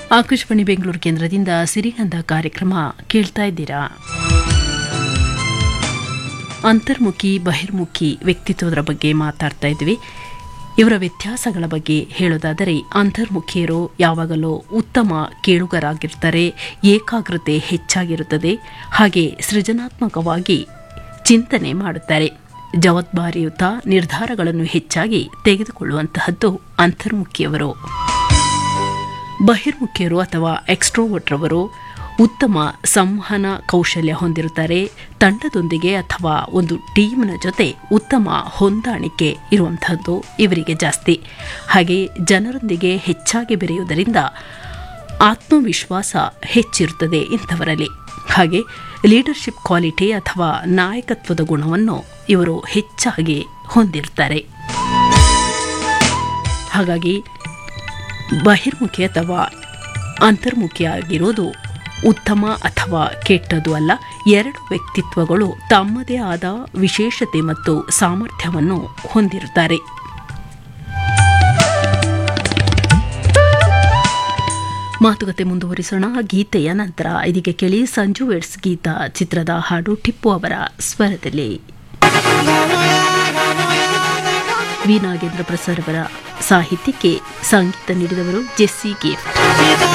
ಆಕಾಶವಾಣಿ ಬೆಂಗಳೂರು ಕೇಂದ್ರದಿಂದ ಸಿರಿಗಂಧ ಕಾರ್ಯಕ್ರಮ ಕೇಳ್ತಾ ಇದ್ದೀರಾ. ಅಂತರ್ಮುಖಿ ಬಹಿರ್ಮುಖಿ ವ್ಯಕ್ತಿತ್ವದ ಬಗ್ಗೆ ಮಾತಾಡ್ತಾ ಇದ್ವಿ. ಇವರ ವ್ಯತ್ಯಾಸಗಳ ಬಗ್ಗೆ ಹೇಳೋದಾದರೆ, ಅಂತರ್ಮುಖಿಯರು ಯಾವಾಗಲೂ ಉತ್ತಮ ಕೇಳುಗರಾಗಿರ್ತಾರೆ, ಏಕಾಗ್ರತೆ ಹೆಚ್ಚಾಗಿರುತ್ತದೆ, ಹಾಗೆ ಸೃಜನಾತ್ಮಕವಾಗಿ ಚಿಂತನೆ ಮಾಡುತ್ತಾರೆ. ಜವಾಬ್ದಾರಿಯುತ ನಿರ್ಧಾರಗಳನ್ನು ಹೆಚ್ಚಾಗಿ ತೆಗೆದುಕೊಳ್ಳುವಂತಹದ್ದು ಅಂತರ್ಮುಖಿಯವರು. ಬಹಿರ್ಮುಖಿಯರು ಅಥವಾ ಎಕ್ಸ್ಟ್ರೋವರ್ಟ್ ರವರು ಉತ್ತಮ ಸಂವಹನ ಕೌಶಲ್ಯ ಹೊಂದಿರುತ್ತಾರೆ. ತಂಡದೊಂದಿಗೆ ಅಥವಾ ಒಂದು ಟೀಮ್ನ ಜೊತೆ ಉತ್ತಮ ಹೊಂದಾಣಿಕೆ ಇರುವಂತಹದ್ದು ಇವರಿಗೆ ಜಾಸ್ತಿ. ಹಾಗೆ ಜನರೊಂದಿಗೆ ಹೆಚ್ಚಾಗಿ ಬೆರೆಯುವುದರಿಂದ ಆತ್ಮವಿಶ್ವಾಸ ಹೆಚ್ಚಿರುತ್ತದೆ ಇಂಥವರಲ್ಲಿ. ಹಾಗೆ ಲೀಡರ್ಶಿಪ್ ಕ್ವಾಲಿಟಿ ಅಥವಾ ನಾಯಕತ್ವದ ಗುಣವನ್ನು ಇವರು ಹೆಚ್ಚಾಗಿ ಹೊಂದಿರುತ್ತಾರೆ. ಹಾಗಾಗಿ ಬಹಿರ್ಮುಖಿ ಅಥವಾ ಅಂತರ್ಮುಖಿಯಾಗಿರೋದು ಉತ್ತಮ ಅಥವಾ ಕೆಟ್ಟದ್ದು ಅಲ್ಲ. ಎರಡು ವ್ಯಕ್ತಿತ್ವಗಳು ತಮ್ಮದೇ ಆದ ವಿಶೇಷತೆ ಮತ್ತು ಸಾಮರ್ಥ್ಯವನ್ನು ಹೊಂದಿರುತ್ತಾರೆ. ಮಾತುಕತೆ ಮುಂದುವರಿಸೋಣ ಗೀತೆಯ ನಂತರ. ಇದಕ್ಕೆ ಕೇಳಿ ಸಂಜು ವೆಡ್ಸ್ ಗೀತ ಚಿತ್ರದ ಹಾಡು ಟಿಪ್ಪು ಅವರ ಸ್ವರದಲ್ಲಿ. ವಿ ನಾಗೇಂದ್ರ ಪ್ರಸಾದ್ ಅವರ ಸಾಹಿತ್ಯಕ್ಕೆ ಸಂಗೀತ ನೀಡಿದವರು ಜೆಸ್ಸಿ ಗಿಫ್ಟ್.